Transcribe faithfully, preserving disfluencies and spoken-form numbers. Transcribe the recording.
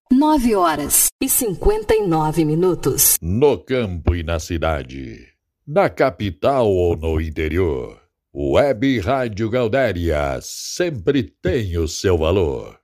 Nove horas e cinquenta e nove minutos. No campo e na cidade, na capital ou no interior, Web Rádio Gaudéria sempre tem o seu valor.